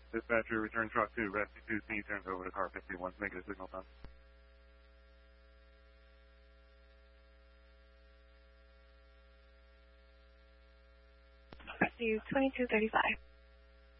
Dispatcher, return truck 2, Rescue 2C, turns over to car 51, make it a signal time. Rescue 2235.